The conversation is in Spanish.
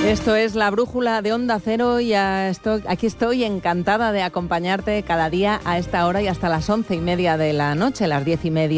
Esto es La Brújula de Onda Cero y aquí estoy encantada de acompañarte cada día a esta hora y hasta las 11:30 de la noche, las 10:30